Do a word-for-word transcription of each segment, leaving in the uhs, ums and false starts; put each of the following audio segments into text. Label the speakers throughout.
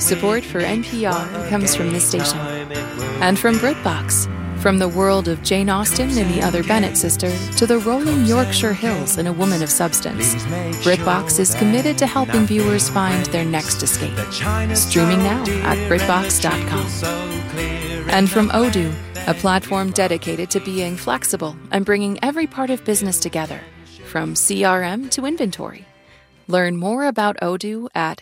Speaker 1: Support for N P R comes from this station and from BritBox. From the world of Jane Austen and the Other Bennet sister to the rolling Yorkshire Hills in A Woman of Substance, BritBox is committed to helping viewers find their next escape. Streaming now at BritBox dot com. And from Odoo, a platform dedicated to being flexible and bringing every part of business together, from C R M to inventory. Learn more about Odoo at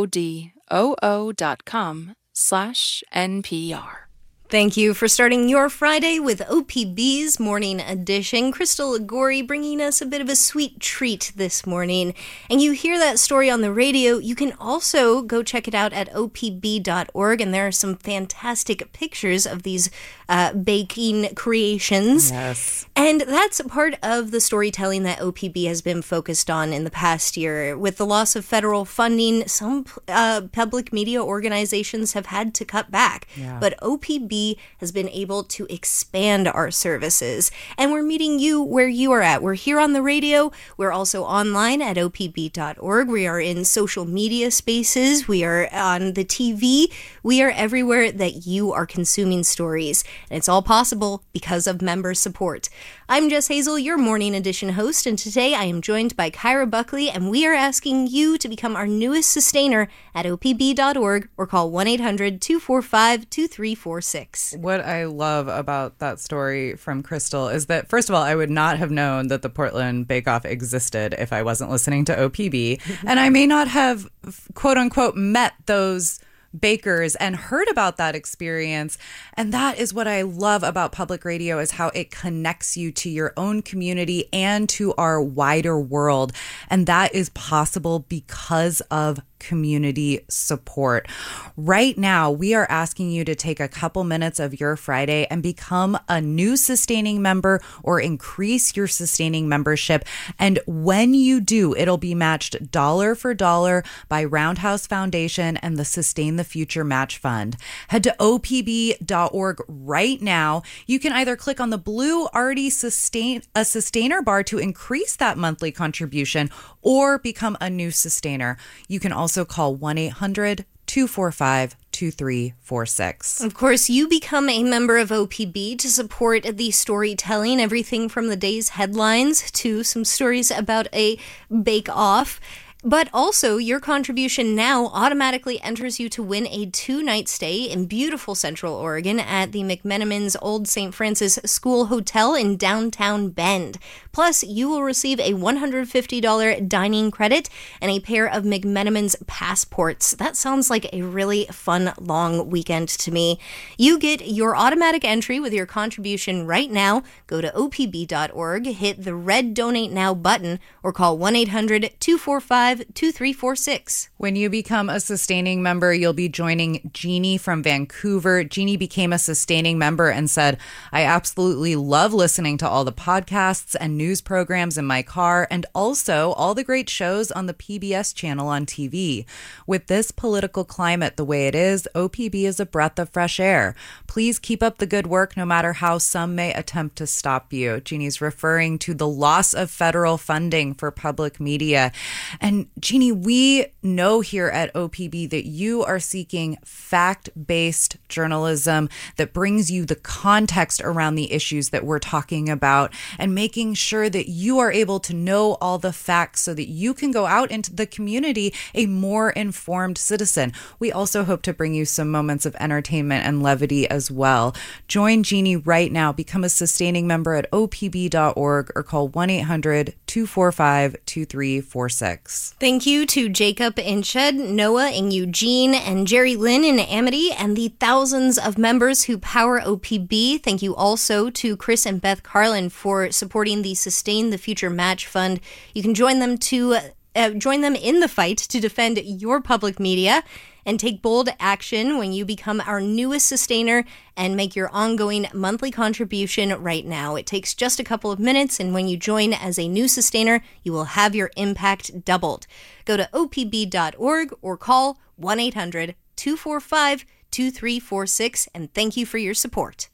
Speaker 1: odoo.com slash NPR.
Speaker 2: Thank you for starting your Friday with O P B's Morning Edition. Crystal Agori bringing us a bit of a sweet treat this morning. And you hear that story on the radio. You can also go check it out at O P B dot org, and there are some fantastic pictures of these uh, baking creations.
Speaker 3: Yes.
Speaker 2: And that's part of the storytelling that O P B has been focused on in the past year. With the loss of federal funding, some uh, public media organizations have had to cut back.
Speaker 3: Yeah.
Speaker 2: But O P B has been able to expand our services. And we're meeting you where you are at. We're here on the radio. We're also online at O P B dot org. We are in social media spaces. We are on the T V. We are everywhere that you are consuming stories. And it's all possible because of member support. I'm Jess Hazel, your Morning Edition host, and today I am joined by Kyra Buckley, and we are asking you to become our newest sustainer at O P B dot org or call one eight hundred two four five two three four six.
Speaker 3: What I love about that story from Crystal is that, first of all, I would not have known that the Portland Bake Off existed if I wasn't listening to O P B, and I may not have, quote unquote, met those bakers and heard about that experience. And that is what I love about public radio, is how it connects you to your own community and to our wider world. And that is possible because of community support. Right now, we are asking you to take a couple minutes of your Friday and become a new sustaining member or increase your sustaining membership. And when you do, it'll be matched dollar for dollar by Roundhouse Foundation and the Sustain the Future Match Fund. Head to O P B dot org right now. You can either click on the blue Already Sustain a Sustainer bar to increase that monthly contribution or become a new sustainer. You can also Also call one eight hundred two four five two three four six.
Speaker 2: Of course, you become a member of O P B to support the storytelling, everything from the day's headlines to some stories about a bake-off. But also, your contribution now automatically enters you to win a two-night stay in beautiful Central Oregon at the McMenamins Old Saint Francis School Hotel in downtown Bend. Plus, you will receive a one hundred fifty dollars dining credit and a pair of McMenamins passports. That sounds like a really fun, long weekend to me. You get your automatic entry with your contribution right now. Go to O P B dot org, hit the red Donate Now button, or call one eight hundred two four five two three four six.
Speaker 3: When you become a sustaining member, you'll be joining Jeannie from Vancouver. Jeannie became a sustaining member and said, I absolutely love listening to all the podcasts and news programs in my car, and also all the great shows on the P B S channel on T V. With this political climate the way it is, O P B is a breath of fresh air. Please keep up the good work, no matter how some may attempt to stop you. Jeannie's referring to the loss of federal funding for public media. And Jeannie, we know here at O P B that you are seeking fact-based journalism that brings you the context around the issues that we're talking about and making sure that you are able to know all the facts so that you can go out into the community a more informed citizen. We also hope to bring you some moments of entertainment and levity as well. Join Jeannie right now. Become a sustaining member at O P B dot org or call one eight hundred two four five two three four six.
Speaker 2: Thank you to Jacob in Ched, Noah in Eugene, and Jerry Lynn in Amity, and the thousands of members who power O P B. Thank you also to Chris and Beth Carlin for supporting the Sustain the Future Match Fund. You can join them to uh, join them in the fight to defend your public media and take bold action when you become our newest sustainer and make your ongoing monthly contribution right now. It takes just a couple of minutes, and when you join as a new sustainer, you will have your impact doubled. Go to O P B dot org or call one eight hundred two four five two three four six, and thank you for your support.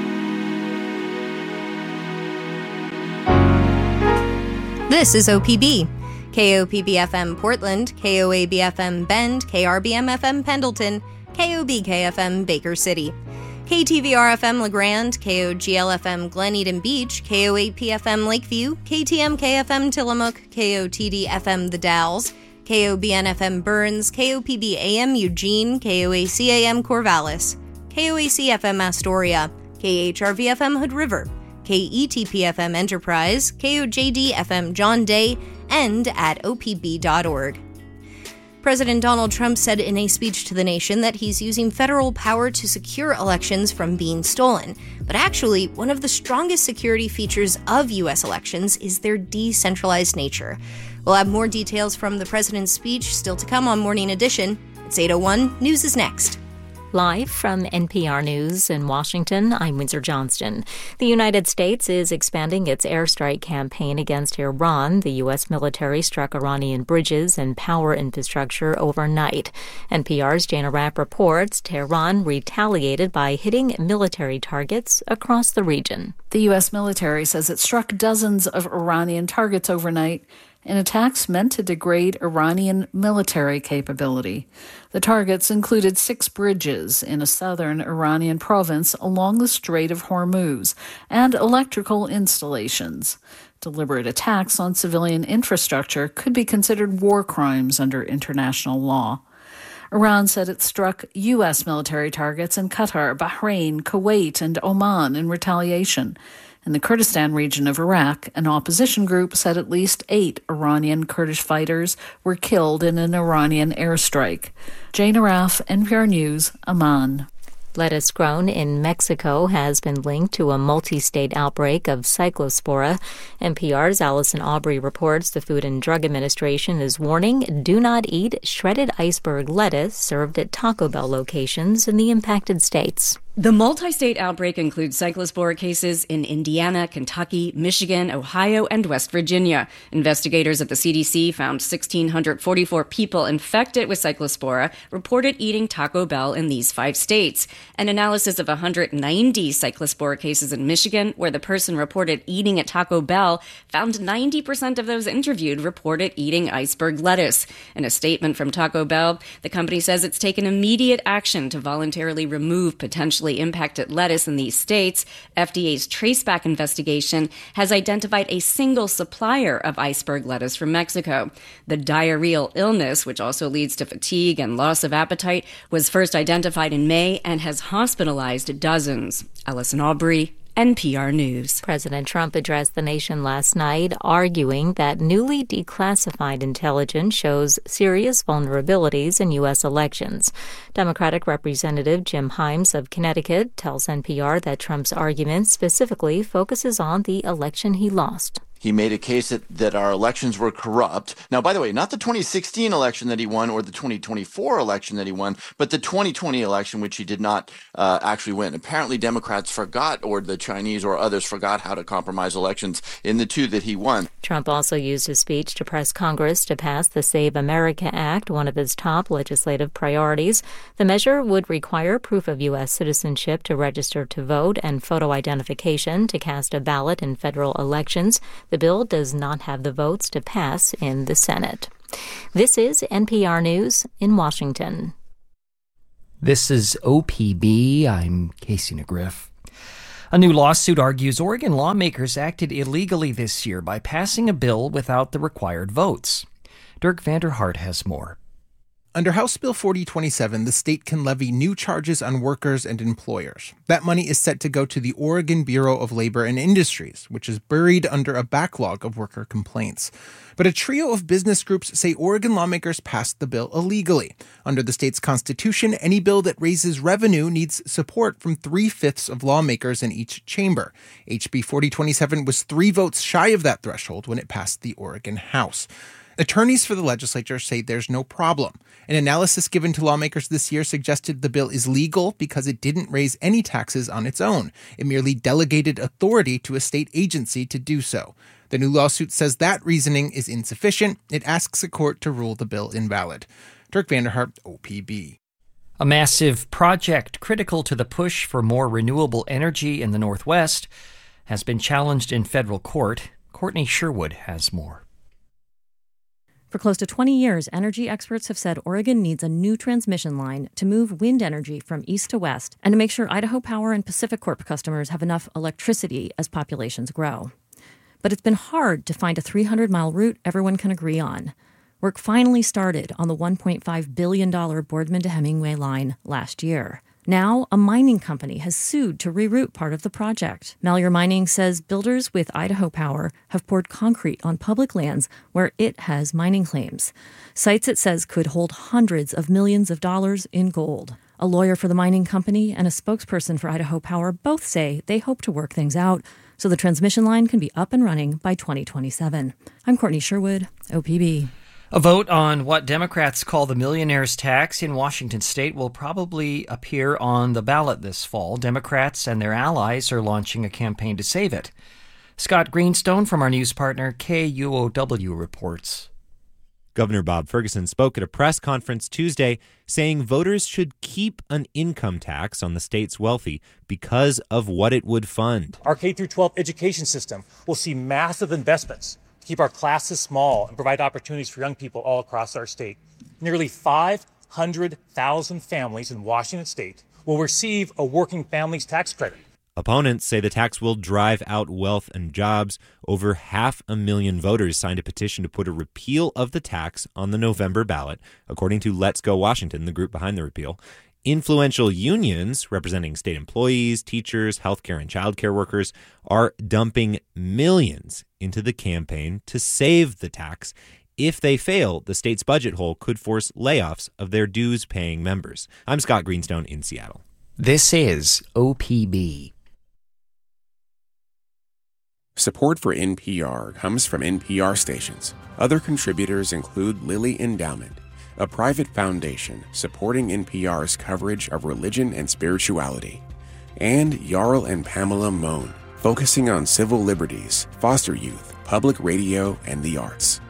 Speaker 2: This is O P B. K O P B F M Portland, K O A B F M Bend, K R B M F M Pendleton, K O B K F M Baker City, K T V R F M LeGrand, K O G L F M Glen Eden Beach, K O eight P F M Lakeview, K T M K F M Tillamook, K O T D F M The Dalles, K O B N F M Burns, K O P B A M Eugene, K O A C A M Corvallis, K O A C F M Astoria, K H R V F M Hood River, K E T P F M Enterprise, K O J D F M John Day, and at O P B dot org. President Donald Trump said in a speech to the nation that he's using federal power to secure elections from being stolen. But actually, one of the strongest security features of U S elections is their decentralized nature. We'll have more details from the president's speech still to come on Morning Edition. It's eight oh one. News is next.
Speaker 4: Live from N P R News in Washington, I'm Windsor Johnston. The United States is expanding its airstrike campaign against Iran. The U S military struck Iranian bridges and power infrastructure overnight. N P R's Jana Rapp reports Tehran retaliated by hitting military targets across the region.
Speaker 5: The U S military says it struck dozens of Iranian targets overnight in attacks meant to degrade Iranian military capability. The targets included six bridges in a southern Iranian province along the Strait of Hormuz and electrical installations. Deliberate attacks on civilian infrastructure could be considered war crimes under international law. Iran said it struck U S military targets in Qatar, Bahrain, Kuwait, and Oman in retaliation. In the Kurdistan region of Iraq, an opposition group said at least eight Iranian Kurdish fighters were killed in an Iranian airstrike. Jana Raff, N P R News, Amman.
Speaker 4: Lettuce grown in Mexico has been linked to a multi-state outbreak of cyclospora. N P R's Allison Aubrey reports the Food and Drug Administration is warning do not eat shredded iceberg lettuce served at Taco Bell locations in the impacted states.
Speaker 6: The multi-state outbreak includes cyclospora cases in Indiana, Kentucky, Michigan, Ohio, and West Virginia. Investigators at the C D C found one thousand six hundred forty-four people infected with cyclospora reported eating Taco Bell in these five states. An analysis of one hundred ninety cyclospora cases in Michigan, where the person reported eating at Taco Bell, found ninety percent of those interviewed reported eating iceberg lettuce. In a statement from Taco Bell, the company says it's taken immediate action to voluntarily remove potentially impacted lettuce in these states. F D A's traceback investigation has identified a single supplier of iceberg lettuce from Mexico. The diarrheal illness, which also leads to fatigue and loss of appetite, was first identified in May and has hospitalized dozens. Allison Aubrey, N P R News.
Speaker 4: President Trump addressed the nation last night, arguing that newly declassified intelligence shows serious vulnerabilities in U S elections. Democratic Representative Jim Himes of Connecticut tells N P R that Trump's argument specifically focuses on the election he lost.
Speaker 7: He made a case that, that our elections were corrupt. Now, by the way, not the twenty sixteen election that he won or the twenty twenty-four election that he won, but the twenty twenty election, which he did not uh, actually win. Apparently, Democrats forgot, or the Chinese or others forgot how to compromise elections in the two that he won.
Speaker 4: Trump also used his speech to press Congress to pass the Save America Act, one of his top legislative priorities. The measure would require proof of U S citizenship to register to vote and photo identification to cast a ballot in federal elections. The bill does not have the votes to pass in the Senate. This is N P R News in Washington.
Speaker 8: This is O P B. I'm Casey McGriff. A new lawsuit argues Oregon lawmakers acted illegally this year by passing a bill without the required votes. Dirk Vanderhart has more.
Speaker 9: Under House Bill forty twenty-seven, the state can levy new charges on workers and employers. That money is set to go to the Oregon Bureau of Labor and Industries, which is buried under a backlog of worker complaints. But a trio of business groups say Oregon lawmakers passed the bill illegally. Under the state's constitution, any bill that raises revenue needs support from three-fifths of lawmakers in each chamber. H B forty twenty-seven was three votes shy of that threshold when it passed the Oregon House. Attorneys for the legislature say there's no problem. An analysis given to lawmakers this year suggested the bill is legal because it didn't raise any taxes on its own. It merely delegated authority to a state agency to do so. The new lawsuit says that reasoning is insufficient. It asks a court to rule the bill invalid. Dirk Vanderhart, O P B.
Speaker 8: A massive project critical to the push for more renewable energy in the Northwest has been challenged in federal court. Courtney Sherwood has more.
Speaker 10: For close to twenty years, energy experts have said Oregon needs a new transmission line to move wind energy from east to west and to make sure Idaho Power and PacifiCorp customers have enough electricity as populations grow. But it's been hard to find a three hundred mile route everyone can agree on. Work finally started on the one point five billion dollars Boardman to Hemingway line last year. Now, a mining company has sued to reroute part of the project. Malheur Mining says builders with Idaho Power have poured concrete on public lands where it has mining claims. Sites it says could hold hundreds of millions of dollars in gold. A lawyer for the mining company and a spokesperson for Idaho Power both say they hope to work things out so the transmission line can be up and running by twenty twenty-seven. I'm Courtney Sherwood, O P B.
Speaker 8: A vote on what Democrats call the millionaire's tax in Washington state will probably appear on the ballot this fall. Democrats and their allies are launching a campaign to save it. Scott Greenstone from our news partner K U O W reports.
Speaker 11: Governor Bob Ferguson spoke at a press conference Tuesday saying voters should keep an income tax on the state's wealthy because of what it would fund.
Speaker 12: Our K through twelve education system will see massive investments to keep our classes small and provide opportunities for young people all across our state. Nearly five hundred thousand families in Washington state will receive a working families tax credit.
Speaker 11: Opponents say the tax will drive out wealth and jobs. Over half a million voters signed a petition to put a repeal of the tax on the November ballot, according to Let's Go Washington, the group behind the repeal. Influential unions representing state employees, teachers, healthcare and childcare workers are dumping millions into the campaign to save the tax. If they fail, the state's budget hole could force layoffs of their dues-paying members. I'm Scott Greenstone in Seattle.
Speaker 8: This is O P B.
Speaker 13: Support for N P R comes from N P R stations. Other contributors include Lilly Endowment, a private foundation supporting N P R's coverage of religion and spirituality, and Jarl and Pamela Mohn, focusing on civil liberties, foster youth, public radio, and the arts.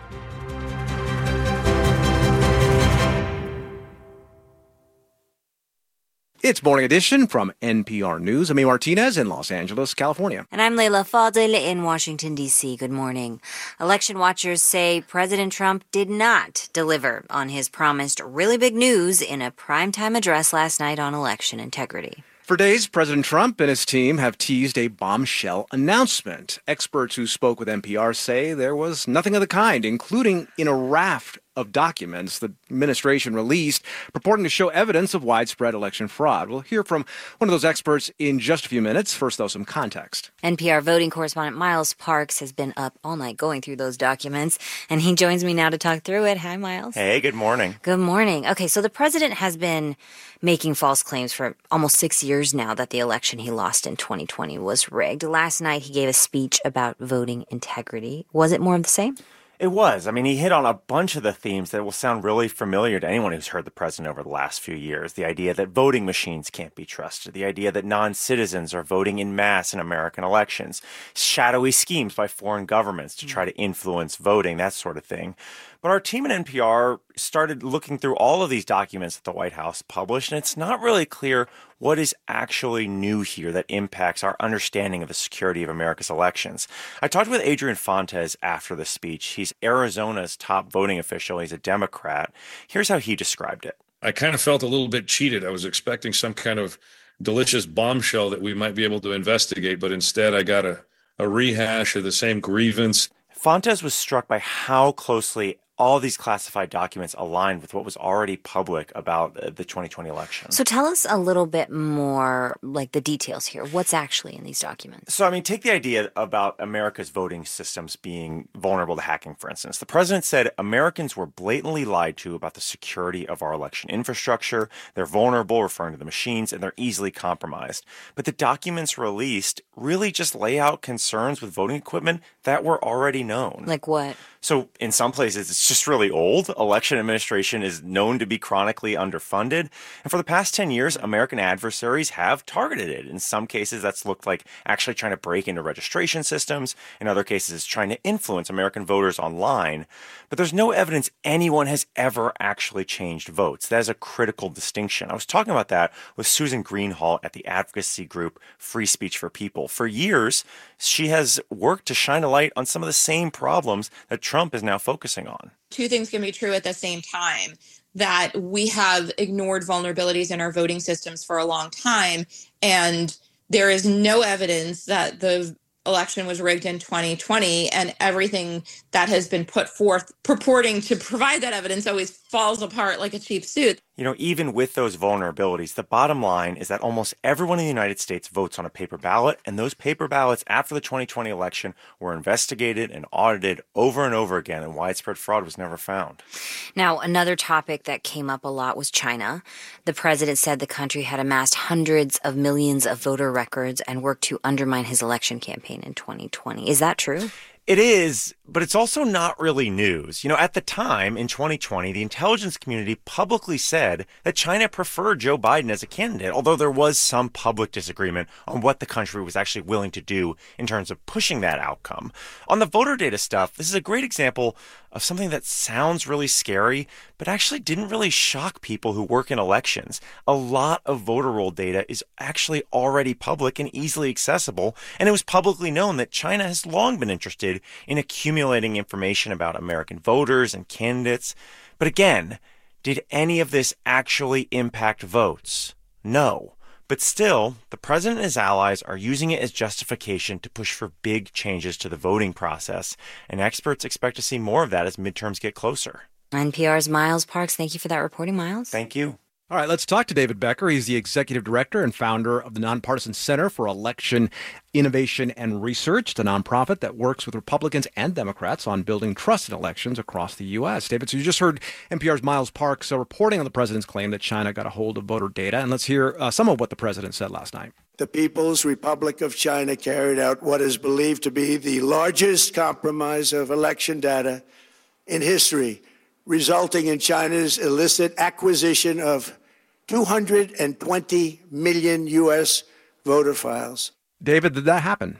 Speaker 14: It's Morning Edition from N P R News. I'm A. Martinez in Los Angeles, California.
Speaker 15: And I'm Leila Fadel in Washington, D C. Good morning. Election watchers say President Trump did not deliver on his promised really big news in a primetime address last night on election integrity.
Speaker 14: For days, President Trump and his team have teased a bombshell announcement. Experts who spoke with N P R say there was nothing of the kind, including in a raft of documents the administration released purporting to show evidence of widespread election fraud. We'll hear from one of those experts in just a few minutes. First, though, some context.
Speaker 15: N P R voting correspondent Miles Parks has been up all night going through those documents, and he joins me now to talk through it. Hi, Miles.
Speaker 16: Hey, good morning.
Speaker 15: Good morning. Okay, so the president has been making false claims for almost six years now that the election he lost in twenty twenty was rigged. Last night, he gave a speech about voting integrity. Was it more of the same?
Speaker 16: It was. I mean, he hit on a bunch of the themes that will sound really familiar to anyone who's heard the president over the last few years. The idea that voting machines can't be trusted. The idea that non-citizens are voting in mass in American elections. Shadowy schemes by foreign governments to try to influence voting, that sort of thing. But our team at N P R started looking through all of these documents that the White House published, and it's not really clear what is actually new here that impacts our understanding of the security of America's elections. I talked with Adrian Fontes after the speech. He's Arizona's top voting official. He's a Democrat. Here's how he described it.
Speaker 17: I kind of felt a little bit cheated. I was expecting some kind of delicious bombshell that we might be able to investigate, but instead I got a, a rehash of the same grievance.
Speaker 16: Fontes was struck by how closely all these classified documents aligned with what was already public about the twenty twenty election.
Speaker 15: So tell us a little bit more, like the details here. What's actually in these documents?
Speaker 16: So, I mean, take the idea about America's voting systems being vulnerable to hacking, for instance. The president said Americans were blatantly lied to about the security of our election infrastructure. They're vulnerable, referring to the machines, and they're easily compromised. But the documents released really just lay out concerns with voting equipment that were already known.
Speaker 15: Like what?
Speaker 16: So in some places, it's just really old. Election administration is known to be chronically underfunded. And for the past ten years, American adversaries have targeted it. In some cases, that's looked like actually trying to break into registration systems. In other cases, trying to influence American voters online. But there's no evidence anyone has ever actually changed votes. That is a critical distinction. I was talking about that with Susan Greenhalgh at the advocacy group Free Speech for People. For years, she has worked to shine a light on some of the same problems that Trump is now focusing on.
Speaker 18: Two things can be true at the same time, that we have ignored vulnerabilities in our voting systems for a long time, and there is no evidence that the election was rigged in twenty twenty, and everything that has been put forth purporting to provide that evidence always falls apart like a cheap suit.
Speaker 16: You know, even with those vulnerabilities, the bottom line is that almost everyone in the United States votes on a paper ballot, and those paper ballots after the twenty twenty election were investigated and audited over and over again, and widespread fraud was never found.
Speaker 15: Now, another topic that came up a lot was China. The president said the country had amassed hundreds of millions of voter records and worked to undermine his election campaign in twenty twenty. Is that true?
Speaker 16: It is, but it's also not really news. You know, at the time, in twenty twenty, the intelligence community publicly said that China preferred Joe Biden as a candidate, although there was some public disagreement on what the country was actually willing to do in terms of pushing that outcome. On the voter data stuff, this is a great example of something that sounds really scary, but actually didn't really shock people who work in elections. A lot of voter roll data is actually already public and easily accessible, and it was publicly known that China has long been interested in accumulating information about American voters and candidates. But again, did any of this actually impact votes? No. But still, the president and his allies are using it as justification to push for big changes to the voting process, and experts expect to see more of that as midterms get closer.
Speaker 15: N P R's Miles Parks, thank you for that reporting, Miles.
Speaker 16: Thank you.
Speaker 14: All right, let's talk to David Becker. He's the executive director and founder of the Nonpartisan Center for Election Innovation and Research, the nonprofit that works with Republicans and Democrats on building trust in elections across the U S. David, so you just heard N P R's Miles Parks uh, reporting on the president's claim that China got a hold of voter data. And let's hear uh, some of what the president said last night.
Speaker 19: The People's Republic of China carried out what is believed to be the largest compromise of election data in history, resulting in China's illicit acquisition of two hundred twenty million U S voter files.
Speaker 14: David, did that happen?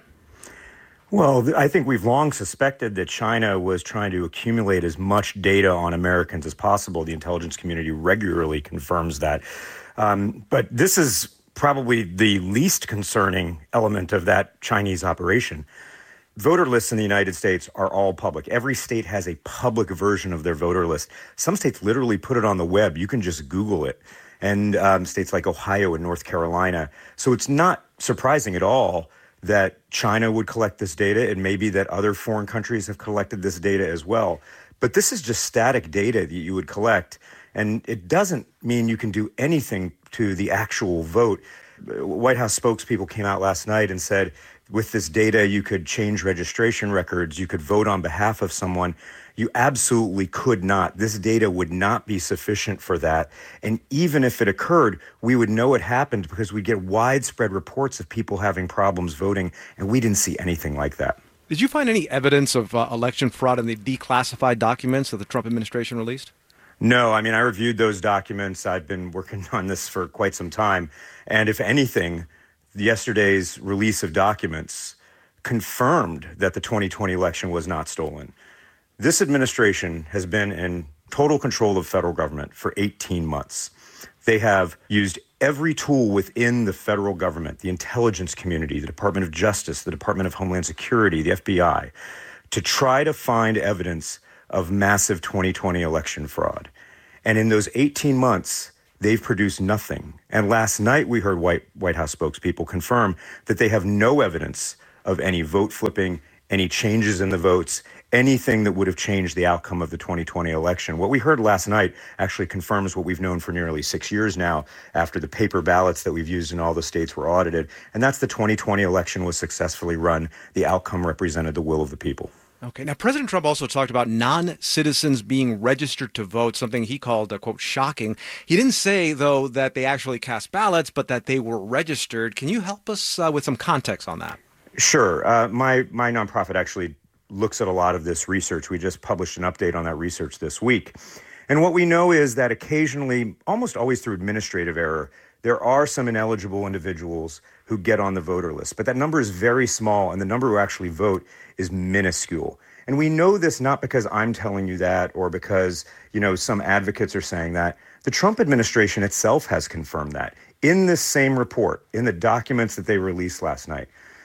Speaker 20: Well, I think we've long suspected that China was trying to accumulate as much data on Americans as possible. The intelligence community regularly confirms that. Um, but this is probably the least concerning element of that Chinese operation. Voter lists in the United States are all public. Every state has a public version of their voter list. Some states literally put it on the web. You can just Google it. And um, states like Ohio and North Carolina. So it's not surprising at all that China would collect this data, and maybe that other foreign countries have collected this data as well. But this is just static data that you would collect, and it doesn't mean you can do anything to the actual vote. White House spokespeople came out last night and said, with this data, you could change registration records, you could vote on behalf of someone. You absolutely could not. This data would not be sufficient for that. And even if it occurred, we would know it happened because we'd get widespread reports of people having problems voting, and we didn't see anything like that.
Speaker 14: Did you find any evidence of uh, election fraud in the declassified documents that the Trump administration released?
Speaker 20: No, I mean, I reviewed those documents. I've been working on this for quite some time. And if anything, yesterday's release of documents confirmed that the twenty twenty election was not stolen. This administration has been in total control of federal government for eighteen months. They have used every tool within the federal government, the intelligence community, the Department of Justice, the Department of Homeland Security, the F B I, to try to find evidence of massive twenty twenty election fraud. And in those eighteen months, they've produced nothing. And last night, we heard White, White House spokespeople confirm that they have no evidence of any vote flipping, any changes in the votes, anything that would have changed the outcome of the twenty twenty election. What we heard last night actually confirms what we've known for nearly six years now after the paper ballots that we've used in all the states were audited. And that's the twenty twenty election was successfully run. The outcome represented the will of the people.
Speaker 14: Okay. Now, President Trump also talked about non-citizens being registered to vote, something he called, uh, quote, shocking. He didn't say, though, that they actually cast ballots, but that they were registered. Can you help us uh, with some context on that?
Speaker 20: Sure. Uh, my, my nonprofit actually looks at a lot of this research. We just published an update on that research this week. And what we know is that occasionally, almost always through administrative error, there are some ineligible individuals who get on the voter list. But that number is very small, and the number who actually vote is minuscule. And we know this not because I'm telling you that or because, you know, some advocates are saying that. The Trump administration itself has confirmed that. In this same report, in the documents that they released last night,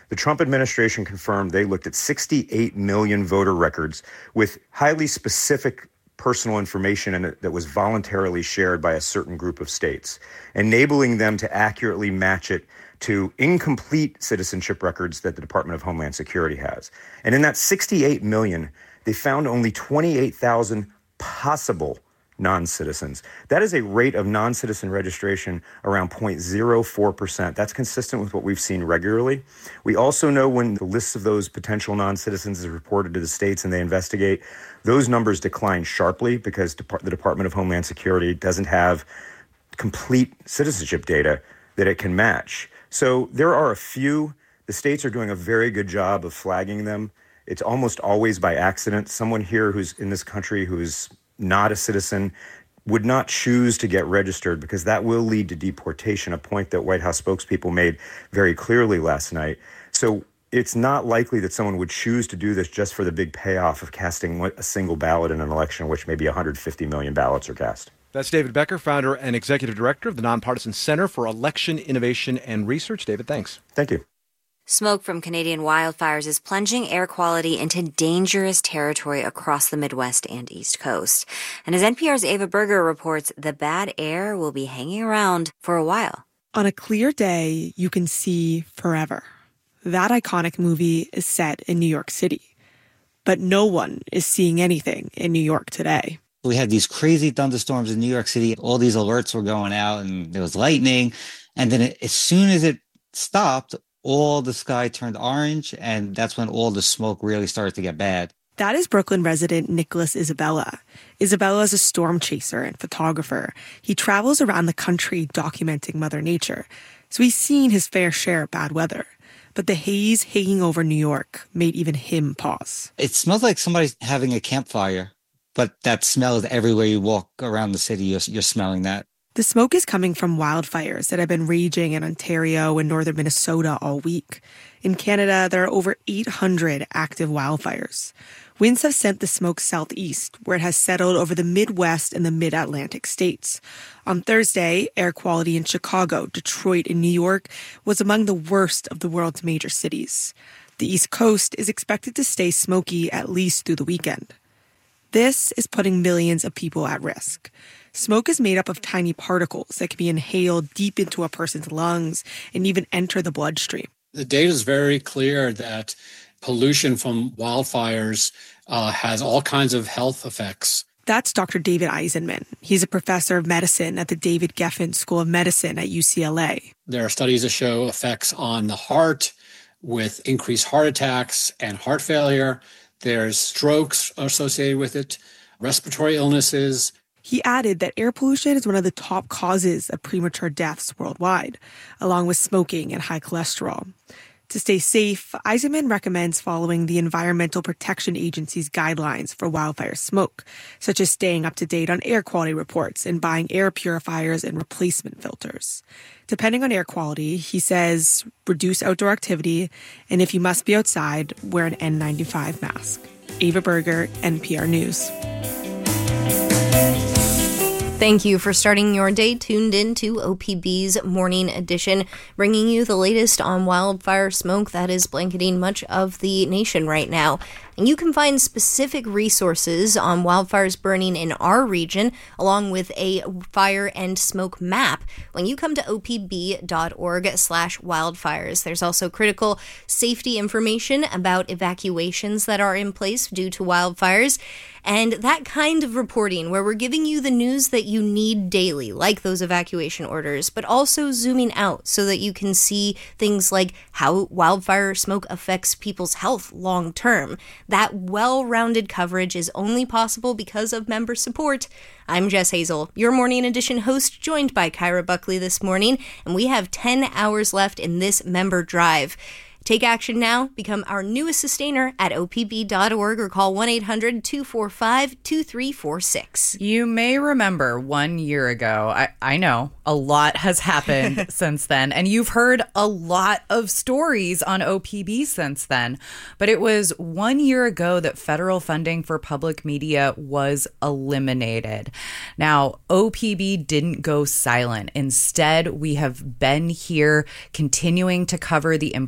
Speaker 20: The Trump administration confirmed they looked at sixty-eight million voter records with highly specific personal information in it that was voluntarily shared by a certain group of states, enabling them to accurately match it to incomplete citizenship records that the Department of Homeland Security has. And in that sixty-eight million, they found only twenty-eight thousand possible non-citizens. That is a rate of non-citizen registration around zero point zero four percent. That's consistent with what we've seen regularly. We also know when the lists of those potential non-citizens is reported to the states and they investigate, those numbers decline sharply because the Department of Homeland Security doesn't have complete citizenship data that it can match. So there are a few. The states are doing a very good job of flagging them. It's almost always by accident. Someone here who's in this country who's not a citizen would not choose to get registered because that will lead to deportation, a point that White House spokespeople made very clearly last night. So it's not likely that someone would choose to do this just for the big payoff of casting a single ballot in an election in which maybe one hundred fifty million ballots are cast.
Speaker 14: That's David Becker, founder and executive director of the Nonpartisan Center for Election Innovation and Research. David, thanks.
Speaker 20: Thank you.
Speaker 15: Smoke from Canadian wildfires is plunging air quality into dangerous territory across the Midwest and East Coast. And as N P R's Ava Berger reports, the bad air will be hanging around for a while.
Speaker 21: On a clear day, you can see forever. That iconic movie is set in New York City. But no one is seeing anything in New York today.
Speaker 22: We had these crazy thunderstorms in New York City. All these alerts were going out and there was lightning. And then it, as soon as it stopped, all the sky turned orange, and that's when all the smoke really started to get bad.
Speaker 21: That is Brooklyn resident Nicholas Isabella. Isabella is a storm chaser and photographer. He travels around the country documenting Mother Nature, so he's seen his fair share of bad weather. But the haze hanging over New York made even him pause.
Speaker 22: It smells like somebody's having a campfire, but that smell is everywhere you walk around the city. You're, you're smelling that.
Speaker 21: The smoke is coming from wildfires that have been raging in Ontario and northern Minnesota all week. In Canada, there are over eight hundred active wildfires. Winds have sent the smoke southeast, where it has settled over the Midwest and the Mid-Atlantic states. On Thursday, air quality in Chicago, Detroit, and New York was among the worst of the world's major cities. The East Coast is expected to stay smoky at least through the weekend. This is putting millions of people at risk. Smoke is made up of tiny particles that can be inhaled deep into a person's lungs and even enter the bloodstream.
Speaker 23: The data is very clear that pollution from wildfires uh, has all kinds of health effects.
Speaker 21: That's Doctor David Eisenman. He's a professor of medicine at the David Geffen School of Medicine at U C L A.
Speaker 23: There are studies that show effects on the heart with increased heart attacks and heart failure. There's strokes associated with it, respiratory illnesses.
Speaker 21: He added that air pollution is one of the top causes of premature deaths worldwide, along with smoking and high cholesterol. To stay safe, Eisenman recommends following the Environmental Protection Agency's guidelines for wildfire smoke, such as staying up to date on air quality reports and buying air purifiers and replacement filters. Depending on air quality, he says reduce outdoor activity, and if you must be outside, wear an N ninety-five mask. Ava Berger, N P R News.
Speaker 2: Thank you for starting your day tuned in to O P B's Morning Edition, bringing you the latest on wildfire smoke that is blanketing much of the nation right now. And you can find specific resources on wildfires burning in our region, along with a fire and smoke map, when you come to opb.org slash wildfires. There's also critical safety information about evacuations that are in place due to wildfires, and that kind of reporting where we're giving you the news that you need daily, like those evacuation orders, but also zooming out so that you can see things like how wildfire smoke affects people's health long term. That well-rounded coverage is only possible because of member support. I'm Jess Hazel, your Morning Edition host, joined by Kyra Buckley this morning, and we have ten hours left in this member drive. Take action now. Become our newest sustainer at O P B dot org or call one eight hundred two four five two three four six.
Speaker 3: You may remember one year ago, I, I know a lot has happened since then, and you've heard a lot of stories on O P B since then. But it was one year ago that federal funding for public media was eliminated. Now, O P B didn't go silent. Instead, we have been here continuing to cover the importance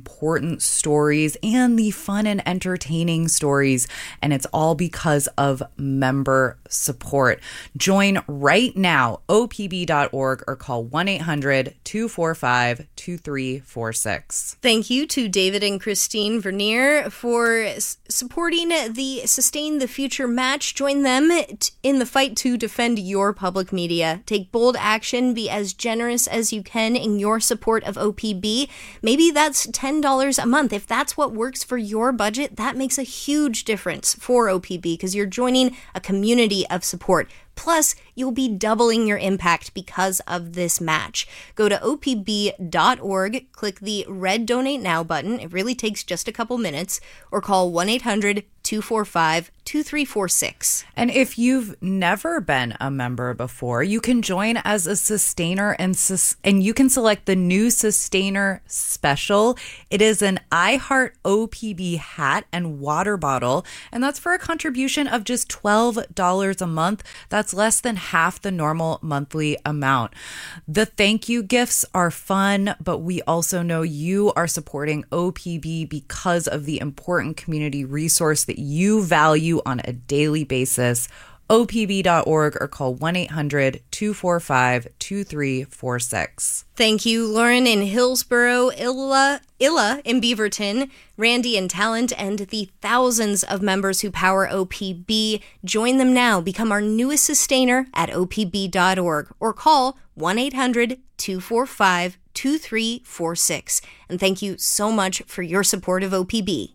Speaker 3: important stories and the fun and entertaining stories. And it's all because of member support. Join right now, O P B dot org, or call one eight hundred two four five two three four six.
Speaker 2: Thank you to David and Christine Vernier for s- supporting the Sustain the Future match. Join them t- in the fight to defend your public media. Take bold action. Be as generous as you can in your support of O P B. Maybe that's ten dollars a month. If that's what works for your budget, that makes a huge difference for O P B because you're joining a community of support. Plus, you'll be doubling your impact because of this match. Go to O P B dot org, click the red Donate Now button. It really takes just a couple minutes. Or call one eight hundred two four five two three four six.
Speaker 3: And if you've never been a member before, you can join as a sustainer and sus- and you can select the new Sustainer Special. It is an I Heart O P B hat and water bottle, and that's for a contribution of just twelve dollars a month. That's less than half the normal monthly amount. The thank you gifts are fun, but we also know you are supporting O P B because of the important community resource that you value on a daily basis. O P B dot org or call one eight hundred two four five two three four six.
Speaker 2: Thank you, Lauren in Hillsborough, Illa, Illa in Beaverton, Randy in Talent, and the thousands of members who power O P B. Join them now. Become our newest sustainer at O P B dot org or call one eight hundred two four five two three four six. And thank you so much for your support of O P B.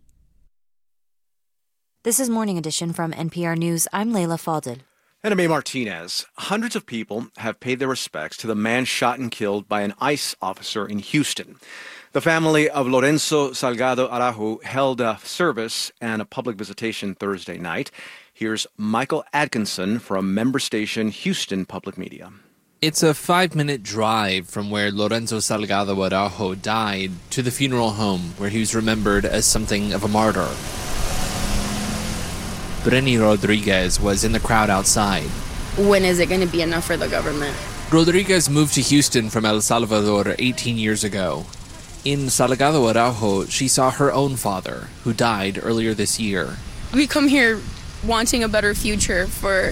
Speaker 15: This is Morning Edition from N P R News. I'm Layla Falded.
Speaker 14: Anna Mae Martinez. Hundreds of people have paid their respects to the man shot and killed by an ICE officer in Houston. The family of Lorenzo Salgado Araujo held a service and a public visitation Thursday night. Here's Michael Atkinson from member station Houston Public Media.
Speaker 1: It's a five-minute drive from where Lorenzo Salgado Araujo died to the funeral home where he was remembered as something of a martyr. Brenny Rodriguez was in the crowd outside.
Speaker 5: When is it going to be enough for the government?
Speaker 1: Rodriguez moved to Houston from El Salvador eighteen years ago. In Salgado Araujo, she saw her own father, who died earlier this year.
Speaker 5: We come here wanting a better future for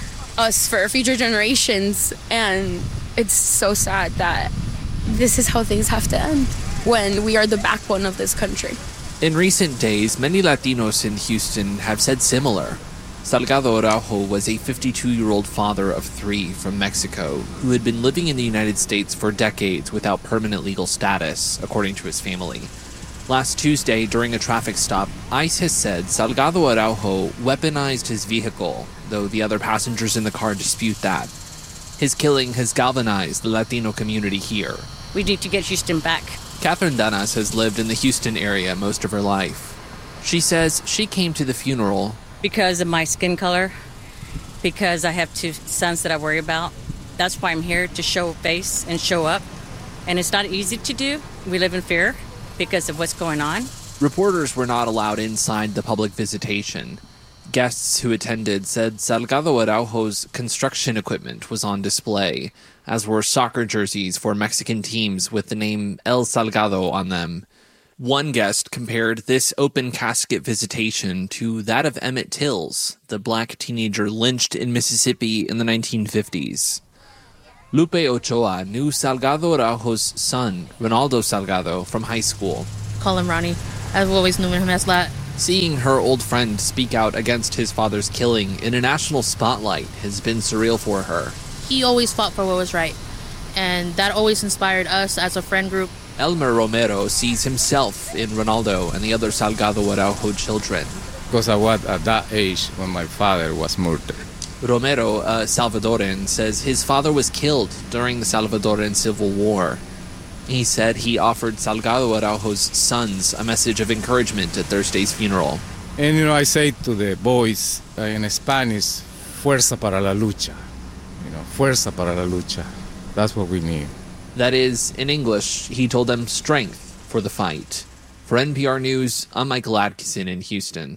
Speaker 5: us, for our future generations, and it's so sad that this is how things have to end when we are the backbone of this country.
Speaker 1: In recent days, many Latinos in Houston have said similar. Salgado Araujo was a fifty-two-year-old father of three from Mexico who had been living in the United States for decades without permanent legal status, according to his family. Last Tuesday, during a traffic stop, ICE has said Salgado Araujo weaponized his vehicle, though the other passengers in the car dispute that. His killing has galvanized the Latino community here.
Speaker 5: We need to get Houston back.
Speaker 1: Catherine Danas has lived in the Houston area most of her life. She says she came to the funeral
Speaker 6: because of my skin color, because I have two sons that I worry about. That's why I'm here, to show face and show up. And it's not easy to do. We live in fear because of what's going on.
Speaker 1: Reporters were not allowed inside the public visitation. Guests who attended said Salgado Araujo's construction equipment was on display, as were soccer jerseys for Mexican teams with the name El Salgado on them. One guest compared this open casket visitation to that of Emmett Tills, the black teenager lynched in Mississippi in the nineteen fifties. Lupe Ochoa knew Salgado Araujo's son, Ronaldo Salgado, from high school.
Speaker 5: Call him Ronnie. I've always known him as that.
Speaker 1: Seeing her old friend speak out against his father's killing in a national spotlight has been surreal for her.
Speaker 5: He always fought for what was right, and that always inspired us as a friend group.
Speaker 1: Elmer Romero sees himself in Ronaldo and the other Salgado Araujo children.
Speaker 24: Because I was at that age when my father was murdered.
Speaker 1: Romero, a Salvadoran, says his father was killed during the Salvadoran Civil War. He said he offered Salgado Araujo's sons a message of encouragement at Thursday's funeral.
Speaker 24: And, you know, I say to the boys uh, in Spanish, fuerza para la lucha. You know, fuerza para la lucha. That's what we need.
Speaker 1: That is, in English, he told them strength for the fight. For N P R News, I'm Michael Atkinson in Houston.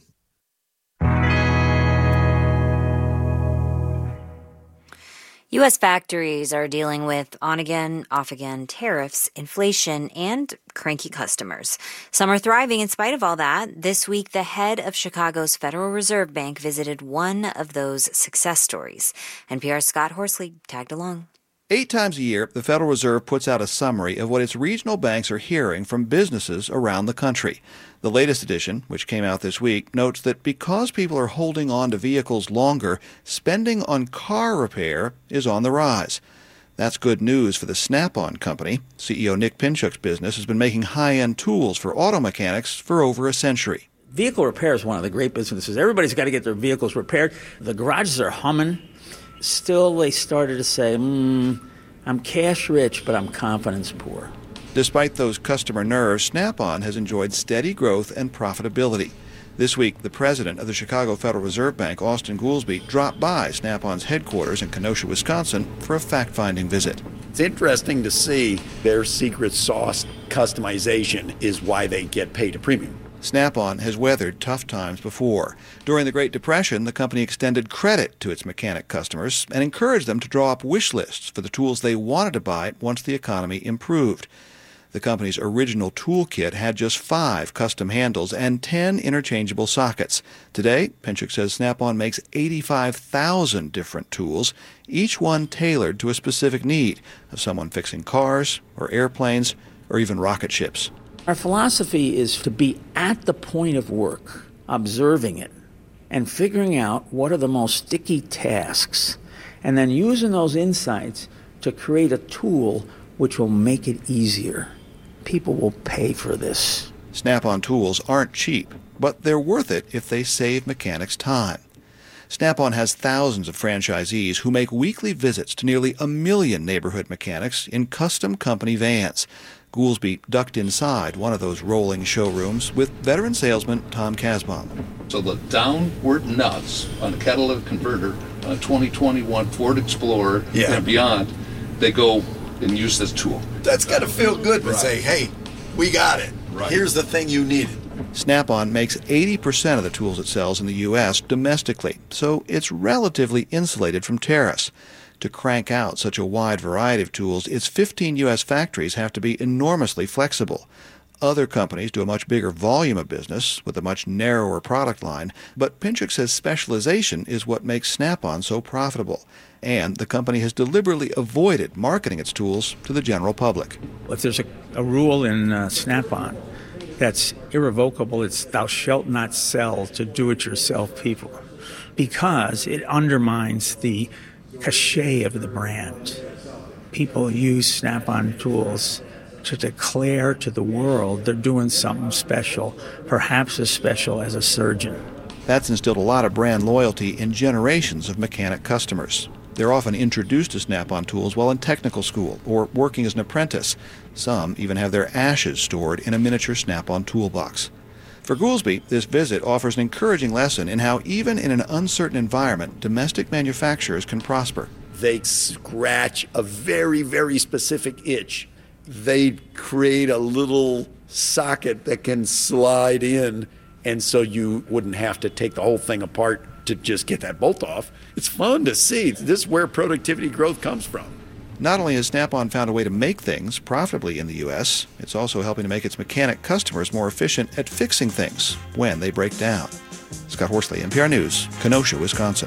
Speaker 15: U S factories are dealing with on-again, off-again tariffs, inflation, and cranky customers. Some are thriving in spite of all that. This week, the head of Chicago's Federal Reserve Bank visited one of those success stories. N P R's Scott Horsley tagged along.
Speaker 4: Eight times a year, the Federal Reserve puts out a summary of what its regional banks are hearing from businesses around the country. The latest edition, which came out this week, notes that because people are holding on to vehicles longer, spending on car repair is on the rise. That's good news for the Snap-on company. C E O Nick Pinchuk's business has been making high-end tools for auto mechanics for over a century.
Speaker 7: Vehicle repair is one of the great businesses. Everybody's got to get their vehicles repaired. The garages are humming. Still, they started to say, hmm, I'm cash rich, but I'm confidence poor.
Speaker 4: Despite those customer nerves, Snap-on has enjoyed steady growth and profitability. This week, the president of the Chicago Federal Reserve Bank, Austin Goolsbee, dropped by Snap-on's headquarters in Kenosha, Wisconsin, for a fact-finding visit.
Speaker 9: It's interesting to see their secret sauce customization is why they get paid a premium.
Speaker 4: Snap-on has weathered tough times before. During the Great Depression, the company extended credit to its mechanic customers and encouraged them to draw up wish lists for the tools they wanted to buy once the economy improved. The company's original toolkit had just five custom handles and ten interchangeable sockets. Today, Pinchuk says Snap-on makes eighty-five thousand different tools, each one tailored to a specific need of someone fixing cars or airplanes or even rocket ships.
Speaker 7: Our philosophy is to be at the point of work, observing it, and figuring out what are the most sticky tasks, and then using those insights to create a tool which will make it easier. People will pay for this.
Speaker 4: Snap-on tools aren't cheap, but they're worth it if they save mechanics time. Snap-on has thousands of franchisees who make weekly visits to nearly a million neighborhood mechanics in custom company vans. Goolsbee ducked inside one of those rolling showrooms with veteran salesman Tom Kasbaum.
Speaker 10: So the downward nuts on a catalytic converter, a twenty twenty-one Ford Explorer yeah. and beyond, they go and use this tool.
Speaker 25: That's got to feel good to right. say, hey, we got it. Right. Here's the thing you needed.
Speaker 4: Snap-on makes eighty percent of the tools it sells in the U S domestically, so it's relatively insulated from tariffs. To crank out such a wide variety of tools, its fifteen U S factories have to be enormously flexible. Other companies do a much bigger volume of business with a much narrower product line, but Pinchuk says specialization is what makes Snap-on so profitable. And the company has deliberately avoided marketing its tools to the general public.
Speaker 7: If there's a, a rule in uh, Snap-on that's irrevocable, it's thou shalt not sell to do-it-yourself people, because it undermines the cachet of the brand. People use Snap-on tools to declare to the world they're doing something special, perhaps as special as a surgeon.
Speaker 4: That's instilled a lot of brand loyalty in generations of mechanic customers. They're often introduced to Snap-on tools while in technical school or working as an apprentice. Some even have their ashes stored in a miniature Snap-on toolbox. For Goolsbee, this visit offers an encouraging lesson in how even in an uncertain environment, domestic manufacturers can prosper.
Speaker 25: They scratch a very, very specific itch. They create a little socket that can slide in, and so you wouldn't have to take the whole thing apart to just get that bolt off. It's fun to see. This is where productivity growth comes from.
Speaker 4: Not only has Snap-on found a way to make things profitably in the U S, it's also helping to make its mechanic customers more efficient at fixing things when they break down. Scott Horsley, N P R News, Kenosha, Wisconsin.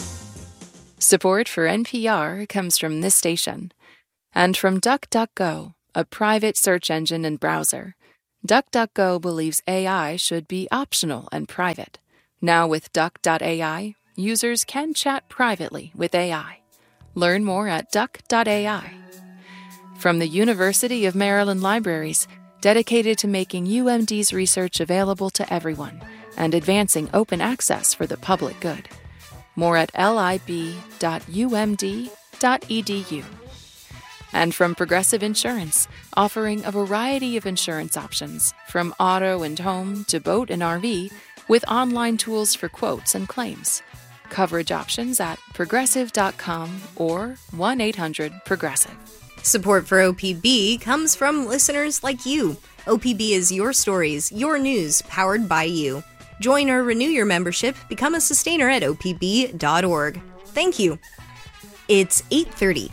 Speaker 26: Support for N P R comes from this station and from DuckDuckGo, a private search engine and browser. DuckDuckGo believes A I should be optional and private. Now with Duck dot A I, users can chat privately with A I. Learn more at Duck dot A I. From the University of Maryland Libraries, dedicated to making U M D's research available to everyone and advancing open access for the public good. More at lib dot u m d dot e d u. And from Progressive Insurance, offering a variety of insurance options, from auto and home to boat and R V, with online tools for quotes and claims. Coverage options at progressive dot com or one eight hundred progressive.
Speaker 2: Support for O P B comes from listeners like you. O P B is your stories, your news, powered by you. Join or renew your membership, become a sustainer at O P B dot org. Thank you. It's eight thirty.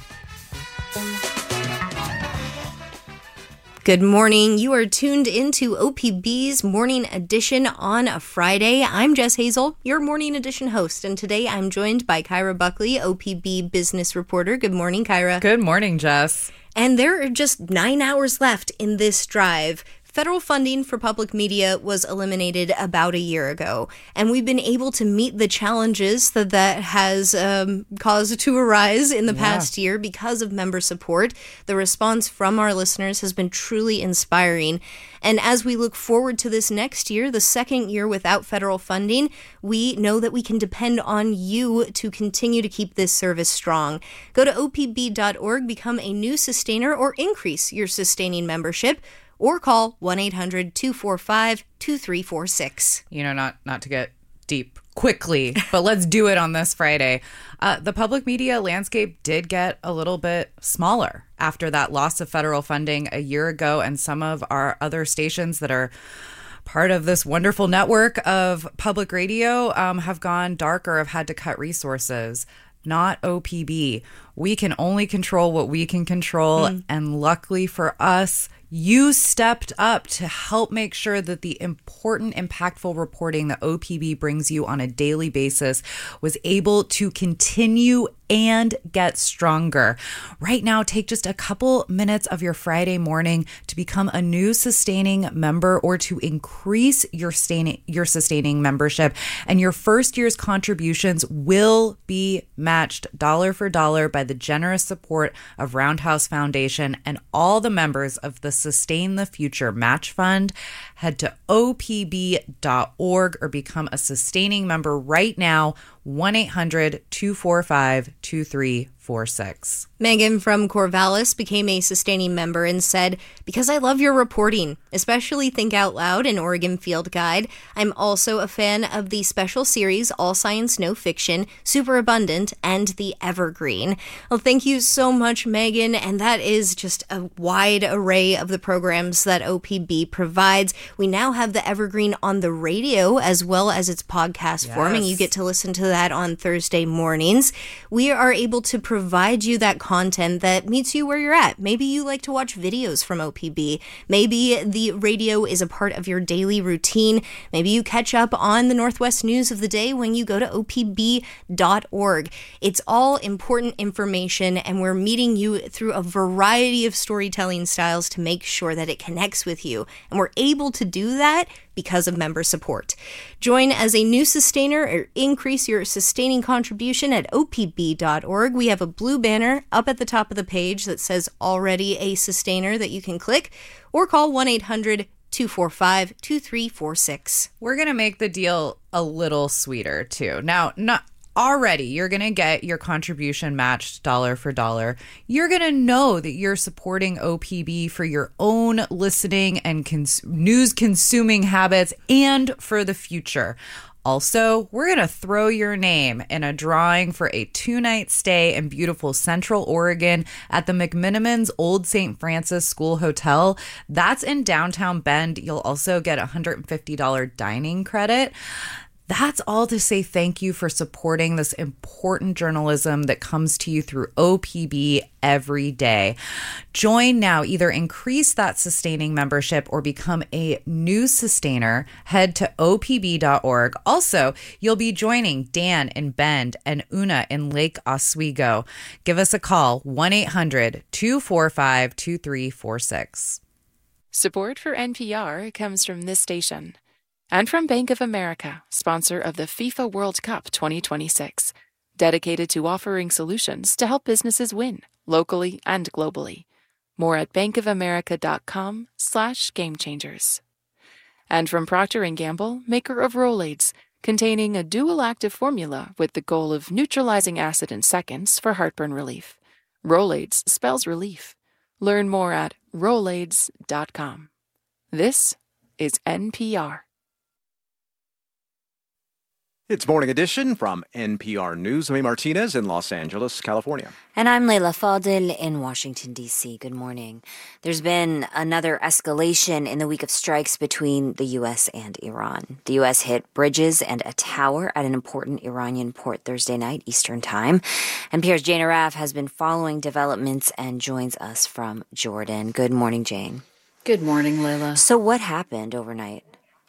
Speaker 2: Good morning. You are tuned into O P B's Morning Edition on a Friday. I'm Jess Hazel, your Morning Edition host, and today I'm joined by Kyra Buckley, O P B business reporter. Good morning, Kyra.
Speaker 3: Good morning, Jess.
Speaker 2: And there are just nine hours left in this drive. Federal funding for public media was eliminated about a year ago, and we've been able to meet the challenges that that has um, caused to arise in the yeah. past year because of member support. The response from our listeners has been truly inspiring. And as we look forward to this next year, the second year without federal funding, we know that we can depend on you to continue to keep this service strong. Go to O P B dot org, become a new sustainer, or increase your sustaining membership, or call one eight hundred two four five two three four six.
Speaker 3: You know, not not to get deep quickly, but let's do it on this Friday. Uh, the public media landscape did get a little bit smaller after that loss of federal funding a year ago, and some of our other stations that are part of this wonderful network of public radio um, have gone dark or have had to cut resources. Not O P B. We can only control what we can control. Mm. And luckily for us, you stepped up to help make sure that the important, impactful reporting that O P B brings you on a daily basis was able to continue and get stronger. Right now, take just a couple minutes of your Friday morning to become a new sustaining member or to increase your sustaining, your sustaining membership. And your first year's contributions will be matched dollar for dollar by the generous support of Roundhouse Foundation and all the members of the Sustain the Future Match Fund. Head to O P B dot org or become a sustaining member right now. one eight hundred two four five two three four six.
Speaker 2: Megan from Corvallis became a sustaining member and said, "Because I love your reporting, especially Think Out Loud and Oregon Field Guide. I'm also a fan of the special series All Science No Fiction, Super Abundant, and The Evergreen." Well, thank you so much, Megan. And that is just a wide array of the programs that O P B provides. We now have The Evergreen on the radio as well as its podcast yes. form, and you get to listen to that on Thursday mornings. We are able to provide you that content that meets you where you're at. Maybe you like to watch videos from O P B. Maybe the radio is a part of your daily routine. Maybe you catch up on the Northwest news of the day when you go to O P B dot org. It's all important information, and we're meeting you through a variety of storytelling styles to make sure that it connects with you. And we're able to do that because of member support. Join as a new sustainer or increase your sustaining contribution at O P B dot org. We have a blue banner up at the top of the page that says already a sustainer that you can click, or call one eight hundred two four five two three four six.
Speaker 3: We're going to make the deal a little sweeter too. Now, not already you're going to get your contribution matched dollar for dollar. You're going to know that you're supporting O P B for your own listening and cons- news consuming habits and for the future. Also, we're going to throw your name in a drawing for a two-night stay in beautiful Central Oregon at the McMinimans Old Saint Francis School Hotel. That's in downtown Bend. You'll also get a one hundred fifty dollars dining credit. That's all to say thank you for supporting this important journalism that comes to you through O P B every day. Join now. Either increase that sustaining membership or become a new sustainer. Head to O P B dot org. Also, you'll be joining Dan in Bend and Una in Lake Oswego. Give us a call, one eight hundred two four five two three four six.
Speaker 26: Support for N P R comes from this station. And from Bank of America, sponsor of the FIFA World Cup twenty twenty-six, dedicated to offering solutions to help businesses win, locally and globally. More at bankofamerica.com slash game changers. And from Procter and Gamble, maker of Rolaids, containing a dual active formula with the goal of neutralizing acid in seconds for heartburn relief. Rolaids spells relief. Learn more at rolaids dot com. This is N P R.
Speaker 14: It's Morning Edition from N P R News. I'm Martinez in Los Angeles, California.
Speaker 15: And I'm Leila Fadel in Washington, D C. Good morning. There's been another escalation in the week of strikes between the U S and Iran. The U S hit bridges and a tower at an important Iranian port Thursday night, Eastern Time. N P R's Jane Arraf has been following developments and joins us from Jordan. Good morning, Jane.
Speaker 8: Good morning, Leila.
Speaker 15: So what happened overnight?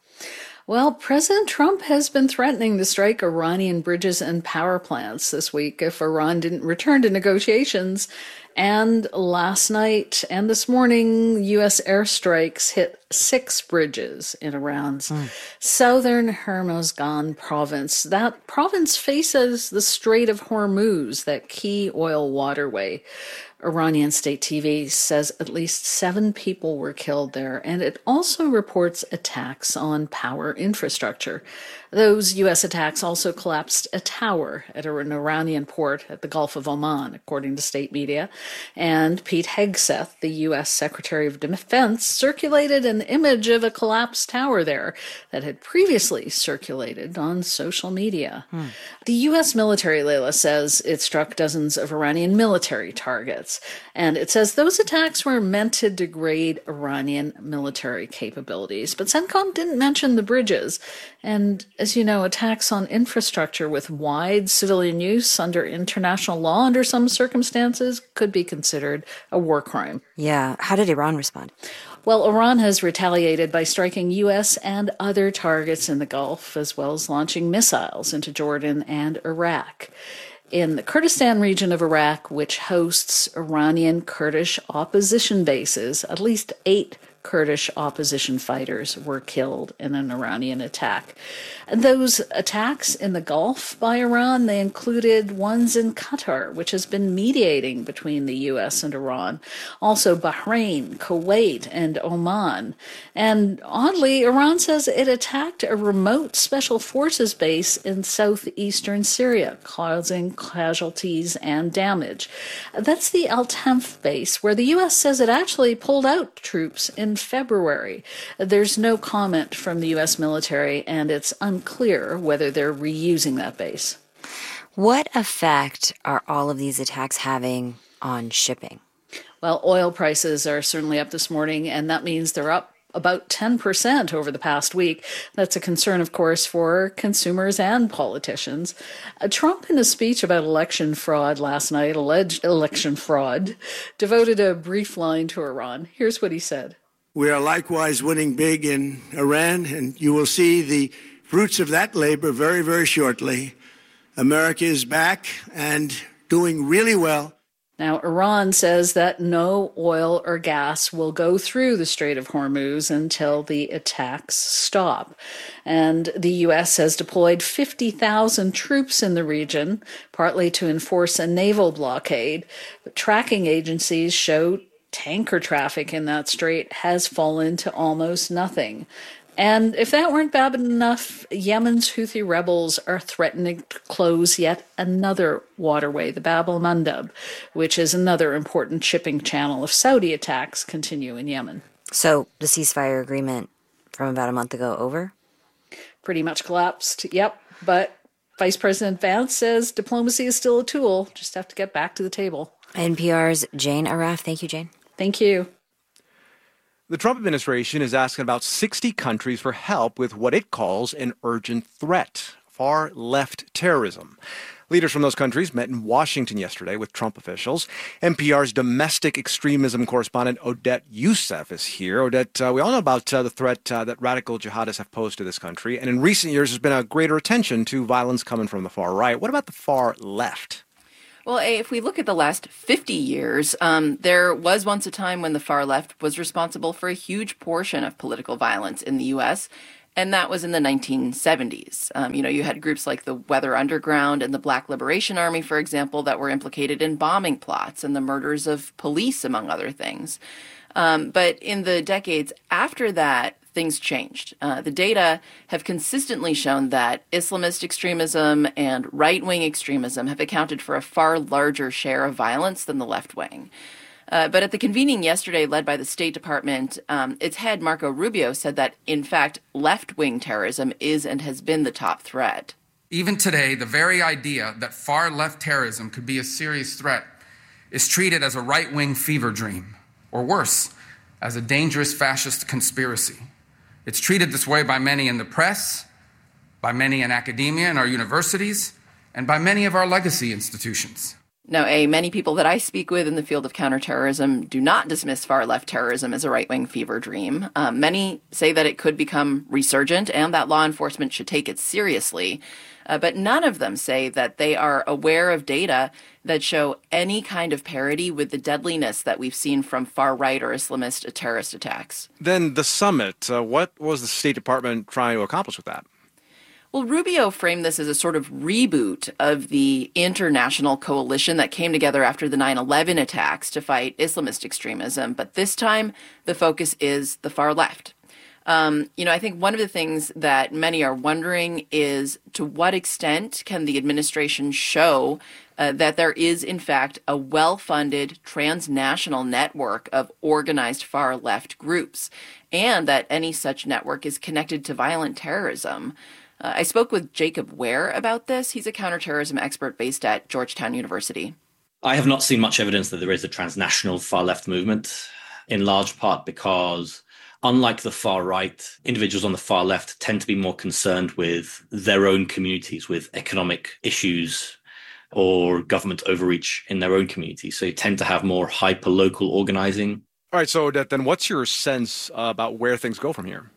Speaker 8: Well, President Trump has been threatening to strike Iranian bridges and power plants this week if Iran didn't return to negotiations. And last night and this morning, U S airstrikes hit six bridges in Iran's mm. southern Hormozgan province. That province faces the Strait of Hormuz, that key oil waterway. Iranian state T V says at least seven people were killed there, and it also reports attacks on power infrastructure. Those U S attacks also collapsed a tower at an Iranian port at the Gulf of Oman, according to state media. And Pete Hegseth, the U S Secretary of Defense, circulated an image of a collapsed tower there that had previously circulated on social media. Hmm. The U S military, Leila, says it struck dozens of Iranian military targets. And it says those attacks were meant to degrade Iranian military capabilities. But CENTCOM didn't mention the bridges. And as you know, attacks on infrastructure with wide civilian use under international law under some circumstances could be considered a war crime.
Speaker 15: Yeah. How did Iran respond?
Speaker 8: Well, Iran has retaliated by striking U S and other targets in the Gulf, as well as launching missiles into Jordan and Iraq. In the Kurdistan region of Iraq, which hosts Iranian Kurdish opposition bases, at least eight Kurdish opposition fighters were killed in an Iranian attack. And those attacks in the Gulf by Iran, they included ones in Qatar, which has been mediating between the U S and Iran. Also Bahrain, Kuwait, and Oman. And oddly, Iran says it attacked a remote special forces base in southeastern Syria, causing casualties and damage. That's the Al-Tanf base, where the U S says it actually pulled out troops in February. There's no comment from the U S military, and it's unclear whether they're reusing that base.
Speaker 15: What effect are all of these attacks having on shipping?
Speaker 8: Well, oil prices are certainly up this morning, and that means they're up about ten percent over the past week. That's a concern, of course, for consumers and politicians. Uh, Trump, in a speech about election fraud last night, alleged election fraud, devoted a brief line to Iran. Here's what he said.
Speaker 19: We are likewise winning big in Iran, and you will see the fruits of that labor very, very shortly. America is back and doing really well.
Speaker 8: Now, Iran says that no oil or gas will go through the Strait of Hormuz until the attacks stop. And the U S has deployed fifty thousand troops in the region, partly to enforce a naval blockade. But tracking agencies show tanker traffic in that strait has fallen to almost nothing. And if that weren't bad enough, Yemen's Houthi rebels are threatening to close yet another waterway, the Bab el-Mandab, which is another important shipping channel if Saudi attacks continue in Yemen.
Speaker 15: So the ceasefire agreement from about a month ago over?
Speaker 8: Pretty much collapsed, yep. But Vice President Vance says diplomacy is still a tool. Just have to get back to the table.
Speaker 15: N P R's Jane Arraf. Thank you, Jane.
Speaker 8: Thank you.
Speaker 14: The Trump administration is asking about sixty countries for help with what it calls an urgent threat, far-left terrorism. Leaders from those countries met in Washington yesterday with Trump officials. N P R's domestic extremism correspondent Odette Youssef is here. Odette, uh, we all know about uh, the threat uh, that radical jihadists have posed to this country, and in recent years there's been a greater attention to violence coming from the far right. What about the far left?
Speaker 11: Well, if we look at the last fifty years, um, there was once a time when the far left was responsible for a huge portion of political violence in the U S, and that was in the nineteen seventies. Um, you know, you had groups like the Weather Underground and the Black Liberation Army, for example, that were implicated in bombing plots and the murders of police, among other things. Um, but in the decades after that, things changed. Uh, the data have consistently shown that Islamist extremism and right-wing extremism have accounted for a far larger share of violence than the left wing. Uh, but at the convening yesterday led by the State Department, um, its head, Marco Rubio, said that, in fact, left-wing terrorism is and has been the top threat.
Speaker 12: Even today, the very idea that far-left terrorism could be a serious threat is treated as a right-wing fever dream, or worse, as a dangerous fascist conspiracy. It's treated this way by many in the press, by many in academia and our universities, and by many of our legacy institutions.
Speaker 11: Now, A, many people that I speak with in the field of counterterrorism do not dismiss far-left terrorism as a right-wing fever dream. Um, many say that it could become resurgent and that law enforcement should take it seriously. Uh, but none of them say that they are aware of data that show any kind of parity with the deadliness that we've seen from far-right or Islamist terrorist attacks.
Speaker 14: Then the summit, uh, what was the State Department trying to accomplish with that?
Speaker 11: Well, Rubio framed this as a sort of reboot of the international coalition that came together after the nine eleven attacks to fight Islamist extremism. But this time, the focus is the far left. Um, you know, I think one of the things that many are wondering is to what extent can the administration show uh, that there is, in fact, a well-funded transnational network of organized far-left groups, and that any such network is connected to violent terrorism. Uh, I spoke with Jacob Ware about this. He's a counterterrorism expert based at Georgetown University.
Speaker 13: I have not seen much evidence that there is a transnational far-left movement, in large part because, unlike the far right, individuals on the far left tend to be more concerned with their own communities, with economic issues or government overreach in their own communities. So you tend to have more hyper-local organizing.
Speaker 14: All right, so Odette, then what's your sense uh, about where things go from here?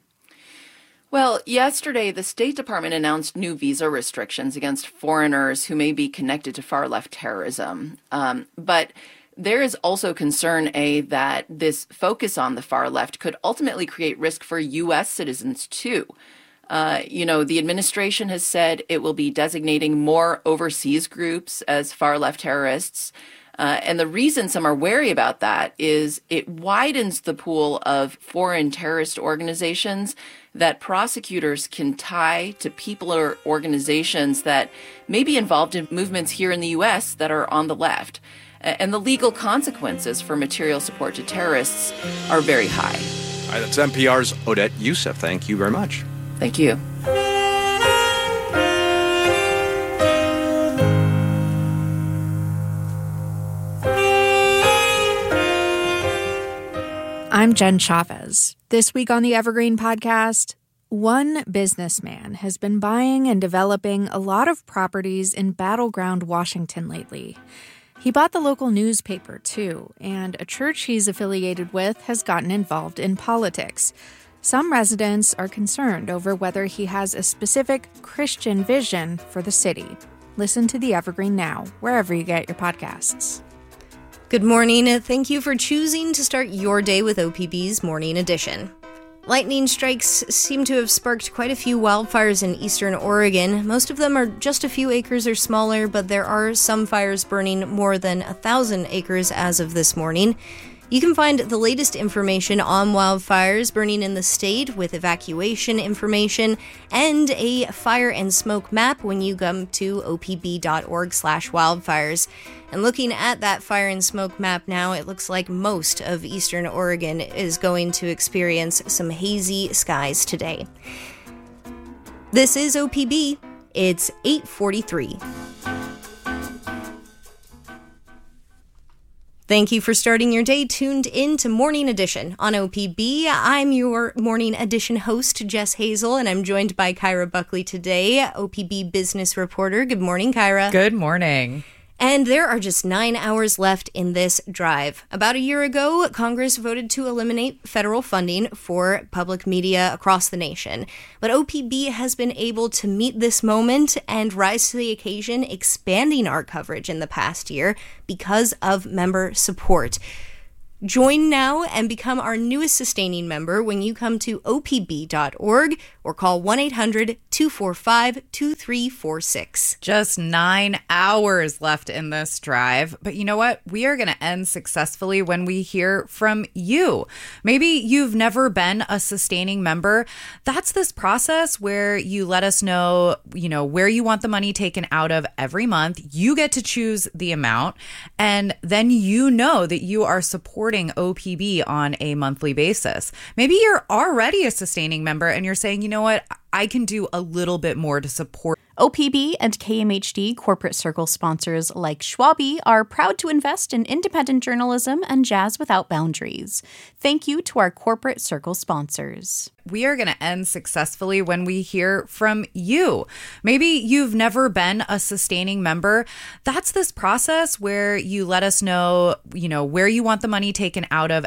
Speaker 11: Well, yesterday, the State Department announced new visa restrictions against foreigners who may be connected to far-left terrorism. Um, but there is also concern, A, that this focus on the far left could ultimately create risk for U S citizens, too. Uh, you know, the administration has said it will be designating more overseas groups as far-left terrorists. Uh, and the reason some are wary about that is it widens the pool of foreign terrorist organizations that prosecutors can tie to people or organizations that may be involved in movements here in the U S that are on the left. And the legal consequences for material support to terrorists are very high.
Speaker 14: All right, that's N P R's Odette Yousef. Thank you very much.
Speaker 11: Thank you.
Speaker 16: I'm Jen Chavez. This week on the Evergreen Podcast, one businessman has been buying and developing a lot of properties in battleground Washington lately. He bought the local newspaper, too, and a church he's affiliated with has gotten involved in politics. Some residents are concerned over whether he has a specific Christian vision for the city. Listen to the Evergreen now, wherever you get your podcasts.
Speaker 2: Good morning. Thank you for choosing to start your day with O P B's Morning Edition. Lightning strikes seem to have sparked quite a few wildfires in eastern Oregon. Most of them are just a few acres or smaller, but there are some fires burning more than a thousand acres as of this morning. You can find the latest information on wildfires burning in the state with evacuation information and a fire and smoke map when you come to opb.org slash wildfires. And looking at that fire and smoke map now, it looks like most of eastern Oregon is going to experience some hazy skies today. This is O P B. It's eight forty-three. Thank you for starting your day tuned in to Morning Edition on O P B. I'm your Morning Edition host, Jess Hazel, and I'm joined by Kyra Buckley today, O P B business reporter. Good morning, Kyra.
Speaker 3: Good morning.
Speaker 2: And there are just nine hours left in this drive. About a year ago, Congress voted to eliminate federal funding for public media across the nation. But O P B has been able to meet this moment and rise to the occasion, expanding our coverage in the past year because of member support. Join now and become our newest sustaining member when you come to O P B dot org or call one eight hundred two four five two three four six.
Speaker 3: Just nine hours left in this drive. But you know what? We are going to end successfully when we hear from you. Maybe you've never been a sustaining member. That's this process where you let us know, you know, where you want the money taken out of every month. You get to choose the amount, and then you know that you are supporting O P B on a monthly basis. Maybe you're already a sustaining member and you're saying, you know what, I can do a little bit more to support.
Speaker 17: O P B and K M H D corporate circle sponsors like Schwabi are proud to invest in independent journalism and jazz without boundaries. Thank you to our corporate circle sponsors.
Speaker 3: We are going to end successfully when we hear from you. Maybe you've never been a sustaining member. That's this process where you let us know, you know, where you want the money taken out of